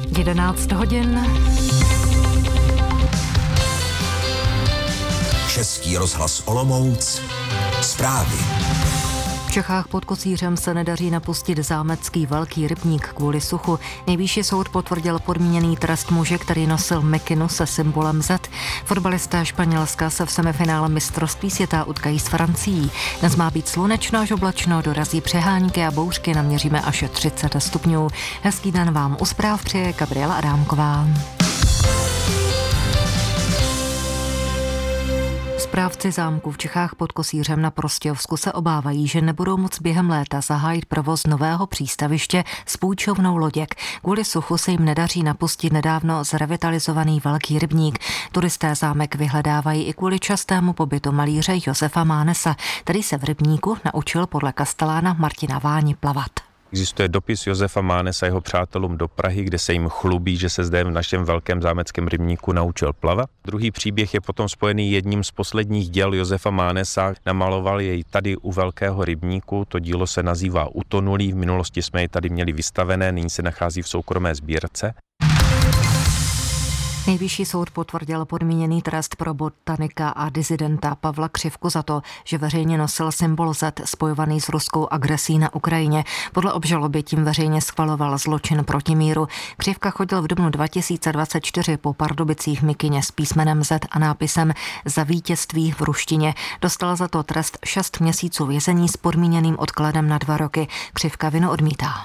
11 hodin. Český rozhlas Olomouc. Zprávy. V Čechách pod Kocířem se nedaří napustit zámecký velký rybník kvůli suchu. Nejvyšší soud potvrdil podmíněný trest muže, který nosil mikinu se symbolem Z. Fotbalisté Španělska se v semifinále mistrovství světa utkají s Francií. Dnes má být slunečno až oblačno, dorazí přehánky a bouřky, naměříme až 30 stupňů. Hezký den vám u zpráv přeje Gabriela Adámková. Správci zámku v Čechách pod Kocířem na Prostějovsku se obávají, že nebudou moc během léta zahájit provoz nového přístaviště s půjčovnou loděk. Kvůli suchu se jim nedaří napustit nedávno zrevitalizovaný velký rybník. Turisté zámek vyhledávají i kvůli častému pobytu malíře Josefa Mánesa, který se v rybníku naučil podle kastelána Martina Váni plavat. Existuje dopis Josefa Mánesa jeho přátelům do Prahy, kde se jim chlubí, že se zde v našem velkém zámeckém rybníku naučil plavat. Druhý příběh je potom spojený jedním z posledních děl Josefa Mánesa. Namaloval jej tady u velkého rybníku. To dílo se nazývá Utonulý. V minulosti jsme jej tady měli vystavené, nyní se nachází v soukromé sbírce. Nejvyšší soud potvrdil podmíněný trest pro botanika a disidenta Pavla Křivku za to, že veřejně nosil symbol Z spojovaný s ruskou agresí na Ukrajině. Podle obžaloby tím veřejně schvaloval zločin proti míru. Křivka chodil v dubnu 2024 po Pardubicích mikině s písmenem Z a nápisem Za vítězství v ruštině. Dostal za to trest 6 měsíců vězení s podmíněným odkladem na 2 roky. Křivka vinu odmítá.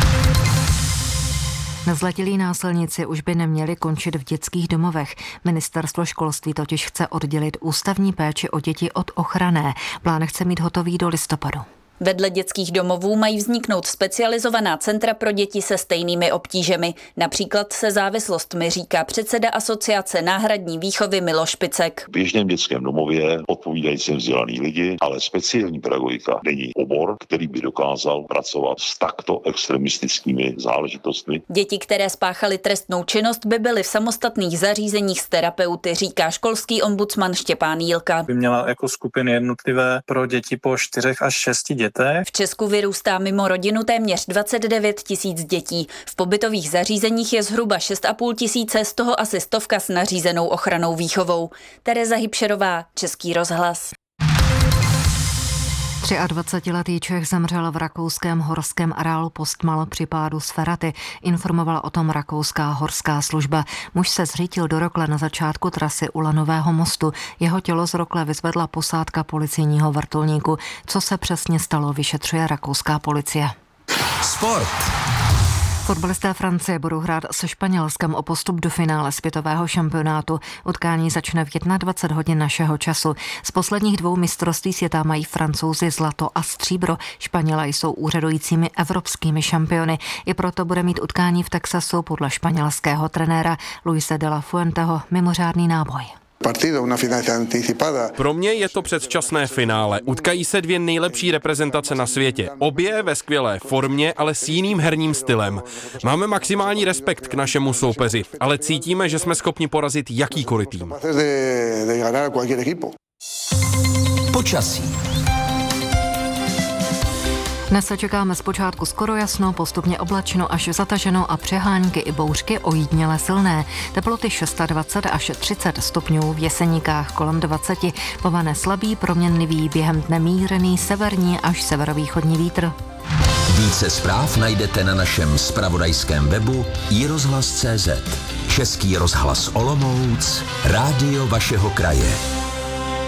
Nezletilí násilníci už by neměli končit v dětských domovech. Ministerstvo školství totiž chce oddělit ústavní péči o děti od ochranné. Plán chce mít hotový do listopadu. Vedle dětských domovů mají vzniknout specializovaná centra pro děti se stejnými obtížemi, například se závislostmi, říká předseda Asociace náhradní výchovy Miloš Picek. V běžném dětském domově odpovídající vzdělaný lidi, ale speciální pedagogika není obor, který by dokázal pracovat s takto extremistickými záležitostmi. Děti, které spáchaly trestnou činnost, by byly v samostatných zařízeních s terapeuty, říká školský ombudsman Štěpán Jílka. By měla jako skupiny jednotlivé pro děti po 4 až 6 dětech. V Česku vyrůstá mimo rodinu téměř 29 000 dětí. V pobytových zařízeních je zhruba 6,5 tisíce, z toho asi 100 s nařízenou ochrannou výchovou. Tereza Hybšerová, Český rozhlas. 23letý Čech zemřel v rakouském horském areálu Postmal při pádu z Feraty. Informovala o tom rakouská horská služba. Muž se zřítil do rokle na začátku trasy u Lanového mostu. Jeho tělo z rokle vyzvedla posádka policijního vrtulníku. Co se přesně stalo, vyšetřuje rakouská policie. Sport. Fotbalisté Francie budou hrát se Španělskem o postup do finále světového šampionátu. Utkání začne v 21 hodin našeho času. Z posledních 2 mistrovství světa mají Francouzi zlato a stříbro. Španělé jsou úřadujícími evropskými šampiony. I proto bude mít utkání v Texasu podle španělského trenéra Luise de la Fuenteho mimořádný náboj. Pro mě je to předčasné finále. Utkají se 2 nejlepší reprezentace na světě. Obě ve skvělé formě, ale s jiným herním stylem. Máme maximální respekt k našemu soupeři, ale cítíme, že jsme schopni porazit jakýkoliv tým. Počasí. Dnes se čekáme zpočátku skoro jasno, postupně oblačno až zataženo a přehánky i bouřky ojediněle silné. Teploty 26 až 30 stupňů, v Jeseníkách kolem 20, povane slabý, proměnlivý, během dne mírný severní až severovýchodní vítr. Více zpráv najdete na našem zpravodajském webu iRozhlas.cz. Český rozhlas Olomouc, rádio vašeho kraje.